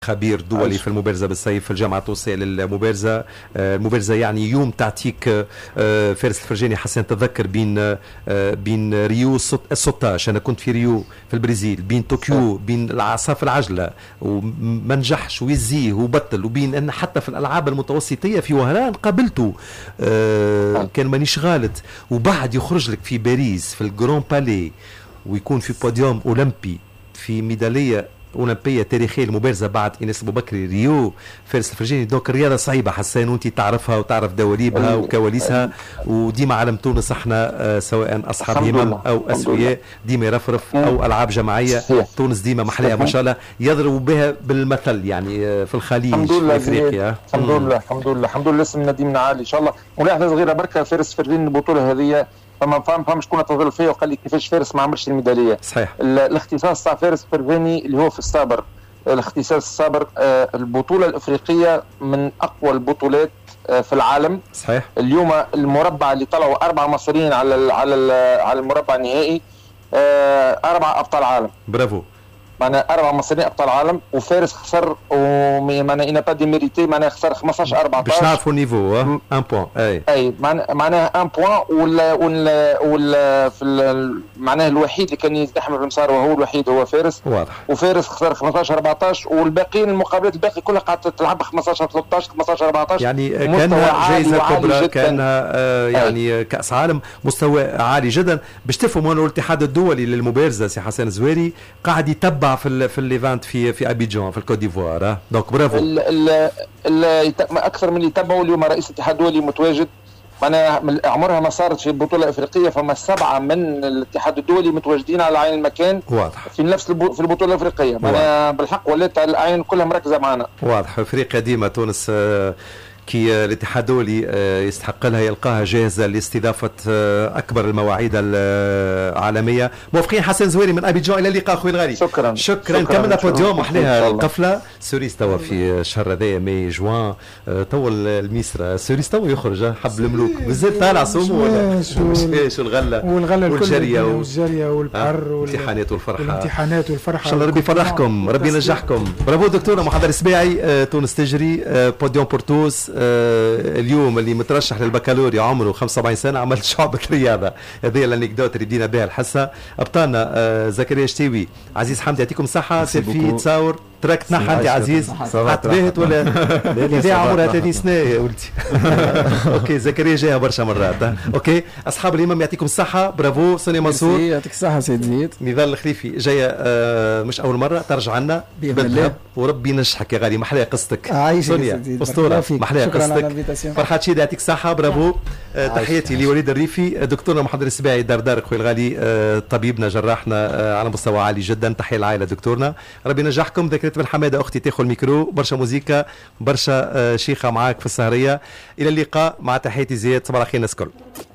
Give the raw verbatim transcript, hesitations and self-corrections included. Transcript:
خبير دولي في المبارزة بالسيف في الجامعة التونسية للمبارزة. المبارزة يعني يوم تعطيك فارس الفرجاني. حسن تذكر بين بين ريو ستة عشر، أنا كنت في ريو في البرازيل، بين طوكيو، بين العصاف العجلة وما نجحش ويزيه وبطل، وبين أن حتى في الألعاب المتوسطية في وهران قابلته كان مانيش غالط، وبعد يخرج لك في باريس في الجران بالي ويكون في بوديوم أولمبي في ميدالية أولمبية تاريخية المبارزة بعد إناس أبو بكر ريو فارس الفرجاني. دونك الرياضة صعيبة حسان، وأنت تعرفها وتعرف دواليبها وكواليسها، وديما علم تونس احنا سواء أصحاب همم أو أسوياء ديما يرفرف أو ألعاب جماعية. تونس ديما محلية ما شاء الله، يضربوا بها بالمثل يعني في الخليج الحمد لله في أفريقيا. الحمد لله الحمد لله الحمد لله اسمنا ديما عالي إن شاء الله. ملاحظة صغيرة بركة، فارس الفرجاني البطولة هذه فما فهم فهم شكون تظل فيا وقال لي كيفاش فارس ما عملش الميداليه. صحيح. الاختصاص تاع فارس الفرجاني اللي هو في الصابر، الاختصاص الصابر. آه البطوله الافريقيه من اقوى البطولات آه في العالم. صحيح. اليوم المربع اللي طلعوا اربع مصريين على ال على ال على المربع النهائي، آه اربع ابطال عالم. برافو. معناها اربع مصريين ابطال عالم، وفارس خسر ومعناها انا با دي ميريتي، معناها خسر خمسطاش أربعطاش باش نعرفوا النيفو. ان بوان اي اي معناها ان بوان. ولا ولا ولا في معناها الوحيد اللي كان يزدحم في المسار وهو الوحيد هو فارس. واضح. وفارس خسر خمسطاش أربعطاش، والباقيين المقابلات الباقي كلها قاعده تلعب خمسطاش ثلاثطاش خمسطاش أربعطاش. يعني كانها جائزه كبرى، كانها آه يعني أي. كاس عالم مستوى عالي جدا. باش تفهموا انه الاتحاد الدولي للمبارزه سي حسن زويري قاعد يتبع في ال في الايفنت في في ابيجان في الكوت ديفوار. دونك برافو. ال ال ال اكثر من اللي يتبعوا اليوم رئيس الاتحاد الدولي متواجد. معناها عمرها ما صارت في بطوله افريقيه فما سبعه من الاتحاد الدولي متواجدين على عين المكان. واضح. في نفس في البطوله الافريقيه. معناها بالحق ولات العين كلها مركزه معنا. واضح. افريقيا ديما تونس آه كي الاتحاد الدولي يستحق لها يلقاها جاهزه لاستضافه اكبر المواعيد العالميه. موافقين حسن زويري من ابيجان. الى اللقاء اخوي الغالي. شكرا شكرا, شكرا. كملنا بوديوم محليها القفله. سوريس توا في الشهر هذايا مي جوان توا الميسرة سوريس توا يخرج حب الملوك مازال طالع صومو ولا شو الغله والغله والجريه والجريه والبحر والامتحانات والفرحه والامتحانات والفرحه. ان شاء الله ربي يفرحكم، ربي ينجحكم. برافو دكتوره محضر السباعي. تونس تجري بوديوم بورتوس. آه اليوم اللي مترشح للبكالوريا عمره خمسة وسبعين سنة عملت شعبة رياضة. هذه الانكدوت اللي بدينا بها الحصة. ابطالنا آه زكريا شتاوي، عزيز حمدي، يعطيكم الصحة. سيلفي تصاور تراك تنحى انت عزيز حط باهت ولا اذا عمرها ثلاثين سنة يا ولدي. اوكي زكريا جاها برشا مرات. اوكي اصحاب الامام يعطيكم الصحة. برافو سونيا منصور. يعطيك الصحة سيد زيد. نضال الخليفي جايه آه مش اول مرة ترجع لنا باذن الله، وربي ينجحك يا غالي. محلية قصتك سونيا اسطورة. محلية قصتك. فرحات شيدة يعطيك الصحة. برافو. آه تحياتي لوليد الريفي. دكتورنا محضر السباعي دردار خويا الغالي. آه طبيبنا جراحنا آه على مستوى عالي جدا. تحية العائلة دكتورنا. ربي ينجحكم. ذكرت بالحمادة اختي تاخذ الميكرو. برشا موزيكا برشا آه شيخة معاك في السهرية. الى اللقاء مع تحياتي زياد. صباح الخير الناس الكل.